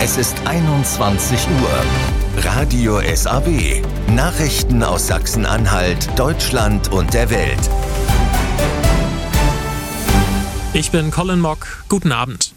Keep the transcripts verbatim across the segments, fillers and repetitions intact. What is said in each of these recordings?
Es ist einundzwanzig Uhr. Radio S A W. Nachrichten aus Sachsen-Anhalt, Deutschland und der Welt. Ich bin Colin Mock. Guten Abend.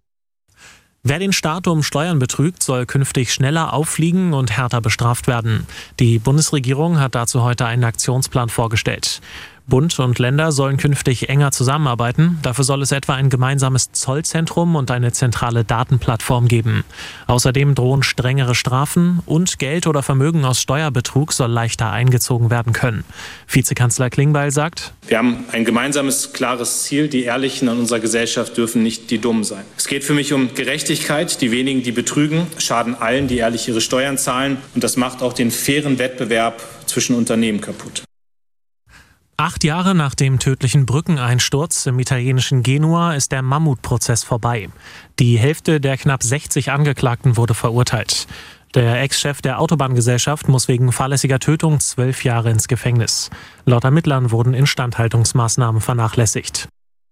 Wer den Staat um Steuern betrügt, soll künftig schneller auffliegen und härter bestraft werden. Die Bundesregierung hat dazu heute einen Aktionsplan vorgestellt. Bund und Länder sollen künftig enger zusammenarbeiten. Dafür soll es etwa ein gemeinsames Zollzentrum und eine zentrale Datenplattform geben. Außerdem drohen strengere Strafen und Geld oder Vermögen aus Steuerbetrug soll leichter eingezogen werden können. Vizekanzler Klingbeil sagt: Wir haben ein gemeinsames, klares Ziel. Die Ehrlichen an unserer Gesellschaft dürfen nicht die Dummen sein. Es geht für mich um Gerechtigkeit. Die wenigen, die betrügen, schaden allen, die ehrlich ihre Steuern zahlen. Und das macht auch den fairen Wettbewerb zwischen Unternehmen kaputt. Acht Jahre nach dem tödlichen Brückeneinsturz im italienischen Genua ist der Mammutprozess vorbei. Die Hälfte der knapp sechzig Angeklagten wurde verurteilt. Der Ex-Chef der Autobahngesellschaft muss wegen fahrlässiger Tötung zwölf Jahre ins Gefängnis. Laut Ermittlern wurden Instandhaltungsmaßnahmen vernachlässigt.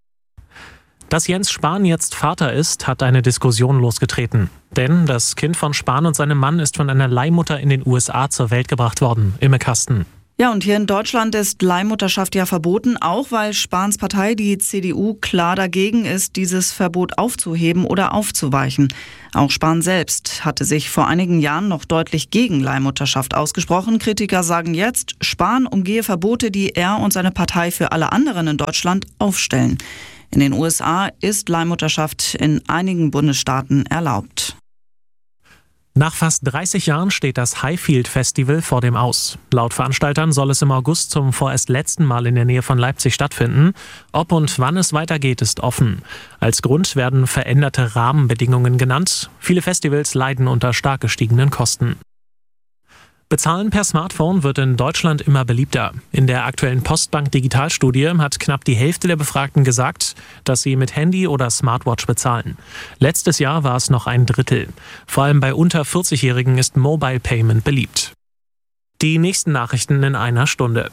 Dass Jens Spahn jetzt Vater ist, hat eine Diskussion losgetreten. Denn das Kind von Spahn und seinem Mann ist von einer Leihmutter in den U S A zur Welt gebracht worden. Imme Kasten. Ja, und hier in Deutschland ist Leihmutterschaft ja verboten, auch weil Spahns Partei, die C D U, klar dagegen ist, dieses Verbot aufzuheben oder aufzuweichen. Auch Spahn selbst hatte sich vor einigen Jahren noch deutlich gegen Leihmutterschaft ausgesprochen. Kritiker sagen jetzt, Spahn umgehe Verbote, die er und seine Partei für alle anderen in Deutschland aufstellen. In den U S A ist Leihmutterschaft in einigen Bundesstaaten erlaubt. Nach fast dreißig Jahren steht das Highfield Festival vor dem Aus. Laut Veranstaltern soll es im August zum vorerst letzten Mal in der Nähe von Leipzig stattfinden. Ob und wann es weitergeht, ist offen. Als Grund werden veränderte Rahmenbedingungen genannt. Viele Festivals leiden unter stark gestiegenen Kosten. Bezahlen per Smartphone wird in Deutschland immer beliebter. In der aktuellen Postbank-Digitalstudie hat knapp die Hälfte der Befragten gesagt, dass sie mit Handy oder Smartwatch bezahlen. Letztes Jahr war es noch ein Drittel. Vor allem bei unter vierzig-Jährigen ist Mobile Payment beliebt. Die nächsten Nachrichten in einer Stunde.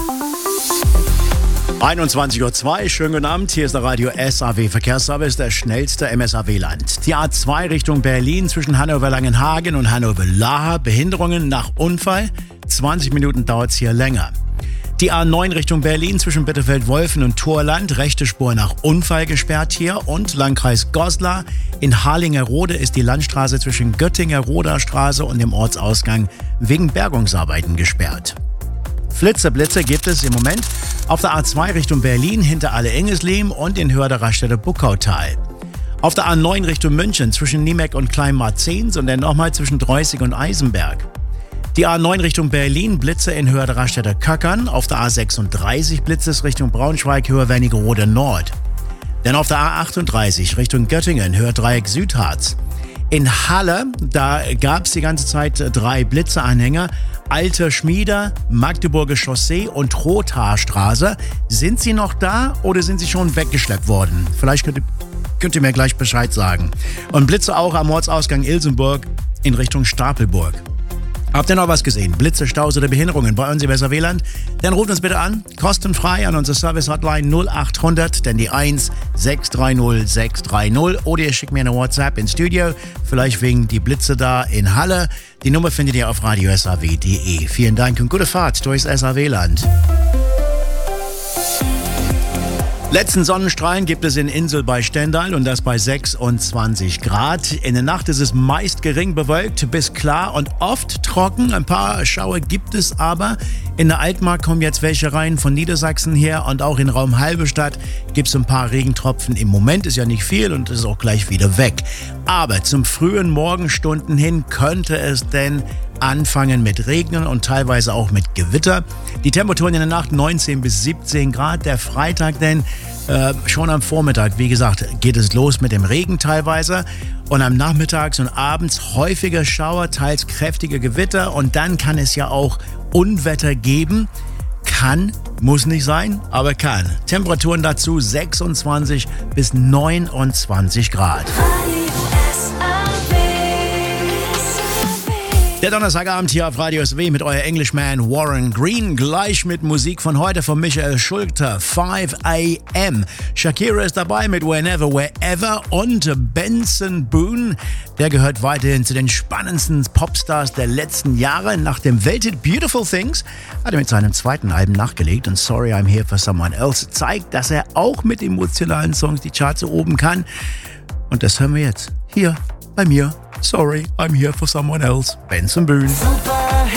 einundzwanzig Uhr zwei, schönen guten Abend, hier ist der Radio S A W Verkehrsservice, der schnellste M S A W-Land. Die A zwei Richtung Berlin zwischen Hannover-Langenhagen und Hannover-Lahr, Behinderungen nach Unfall, zwanzig Minuten dauert es hier länger. Die A neun Richtung Berlin zwischen Bitterfeld-Wolfen und Thorland, rechte Spur nach Unfall gesperrt hier und Landkreis Goslar. In Harlingerode ist die Landstraße zwischen Göttinger-Roder Straße und dem Ortsausgang wegen Bergungsarbeiten gesperrt. Flitzer-Blitzer gibt es im Moment auf der A zwei Richtung Berlin hinter Alle-Engesleben und in Höhe der Raststätte Buckautal. Auf der A neun Richtung München zwischen Niemeck und Kleinmarzens und dann nochmal zwischen Dreußig und Eisenberg. Die A neun Richtung Berlin, Blitzer in Höhe der Raststätte Köckern. Auf der A sechsunddreißig Blitzes Richtung Braunschweig, Höhe Wernigerode Nord. Dann auf der A achtunddreißig Richtung Göttingen, Höhe Dreieck Südharz. In Halle, da gab es die ganze Zeit drei Blitzeranhänger. Alte Schmieder, Magdeburger Chaussee und Rothaarstraße. Sind sie noch da oder sind sie schon weggeschleppt worden? Vielleicht könnt ihr, könnt ihr mir gleich Bescheid sagen. Und Blitze auch am Ortsausgang Ilsenburg in Richtung Stapelburg. Habt ihr noch was gesehen? Blitze, Staus oder Behinderungen bei uns im S A W-Land? Dann ruft uns bitte an, kostenfrei an unsere Service-Hotline null acht hundert, denn die eins sechs drei null sechs drei null. Oder ihr schickt mir eine WhatsApp ins Studio, vielleicht wegen die Blitze da in Halle. Die Nummer findet ihr auf radio s a w punkt d e. Vielen Dank und gute Fahrt durchs S A W-Land. Letzten Sonnenstrahlen gibt es in Insel bei Stendal und das bei sechsundzwanzig Grad. In der Nacht ist es meist gering bewölkt bis klar und oft trocken. Ein paar Schauer gibt es aber. In der Altmark kommen jetzt welche rein von Niedersachsen her und auch in Raum Halberstadt gibt es ein paar Regentropfen. Im Moment ist ja nicht viel und ist auch gleich wieder weg. Aber zum frühen Morgenstunden hin könnte es denn anfangen mit Regnen und teilweise auch mit Gewitter. Die Temperaturen in der Nacht neunzehn bis siebzehn Grad. Der Freitag denn äh, schon am Vormittag, wie gesagt, geht es los mit dem Regen teilweise. Und am Nachmittag und abends häufiger Schauer, teils kräftige Gewitter. Und dann kann es ja auch Unwetter geben. Kann, muss nicht sein, aber kann. Temperaturen dazu sechsundzwanzig bis neunundzwanzig Grad. Der Donnerstagabend hier auf Radio S W mit euer Englishman Warren Green. Gleich mit Musik von heute von Michael Schulter, five a m Shakira ist dabei mit Whenever, Wherever und Benson Boone. Der gehört weiterhin zu den spannendsten Popstars der letzten Jahre. Nach dem Welthit Beautiful Things hat er mit seinem zweiten Album nachgelegt und Sorry I'm Here for Someone Else zeigt, dass er auch mit emotionalen Songs die Charts erobern kann. Und das hören wir jetzt hier bei mir. Sorry, I'm Here for Someone Else. Benson Boone. Super.